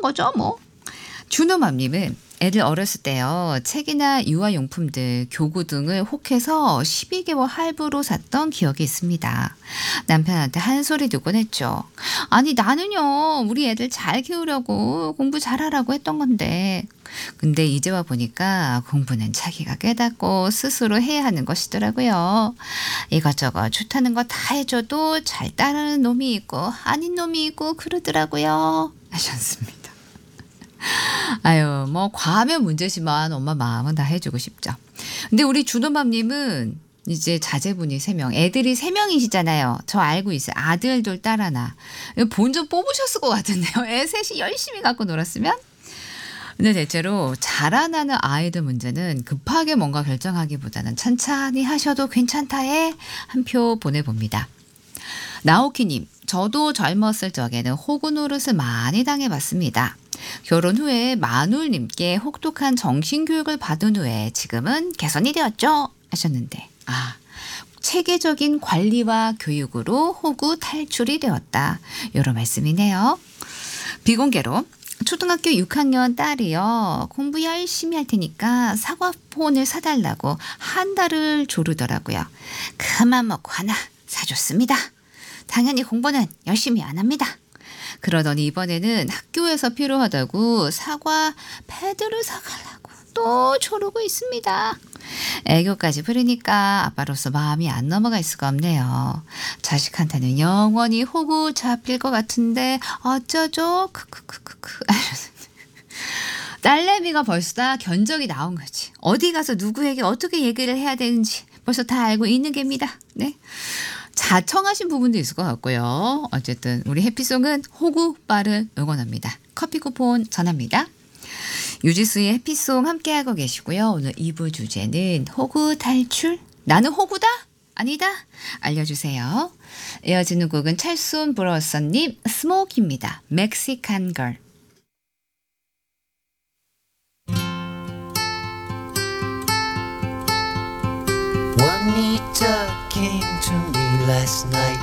거죠 뭐. 준호맘님은 애들 어렸을 때요. 책이나 유아용품들, 교구 등을 혹해서 12개월 할부로 샀던 기억이 있습니다. 남편한테 한 소리 듣곤 했죠. 아니 나는요. 우리 애들 잘 키우려고 공부 잘하라고 했던 건데. 근데 이제 와 보니까 공부는 자기가 깨닫고 스스로 해야 하는 것이더라고요. 이것저것 좋다는 거 다 해줘도 잘 따르는 놈이 있고 아닌 놈이 있고 그러더라고요. 하셨습니다. 아유, 뭐 과하면 문제지만 엄마 마음은 다 해주고 싶죠. 근데 우리 준호맘님은 이제 자제분이 3명, 애들이 3명이시잖아요. 저 알고 있어요. 아들 둘, 딸 하나. 본전 뽑으셨을 것 같은데요. 애 셋이 열심히 갖고 놀았으면? 근데 대체로 자라나는 아이들 문제는 급하게 뭔가 결정하기보다는 천천히 하셔도 괜찮다에 한 표 보내봅니다. 나오키님, 저도 젊었을 적에는 호구 노릇을 많이 당해봤습니다. 결혼 후에 마눌님께 혹독한 정신교육을 받은 후에 지금은 개선이 되었죠? 하셨는데, 체계적인 관리와 교육으로 호구 탈출이 되었다. 이런 말씀이네요. 비공개로 초등학교 6학년 딸이요. 공부 열심히 할 테니까 사과폰을 사달라고 한 달을 조르더라고요. 그만 먹고 하나 사줬습니다. 당연히 공부는 열심히 안 합니다. 그러더니 이번에는 학교에서 필요하다고 사과 패드를 사가려고 또 조르고 있습니다. 애교까지 부리니까 아빠로서 마음이 안 넘어갈 수가 없네요. 자식한테는 영원히 호구 잡힐 것 같은데 어쩌죠? 크크크크크. 딸내미가 벌써 다 견적이 나온 거지. 어디 가서 누구에게 어떻게 얘기를 해야 되는지 벌써 다 알고 있는 겁니다. 네. 자청하신 부분도 있을 것 같고요. 어쨌든 우리 해피송은 호구빠를 응원합니다. 커피 쿠폰 전합니다. 유지수의 해피송 함께하고 계시고요. 오늘 2부 주제는 호구 탈출? 나는 호구다? 아니다? 알려주세요. 이어지는 곡은 찰순 브로서님 스모키입니다. 멕시칸 걸. Juanita came to me last night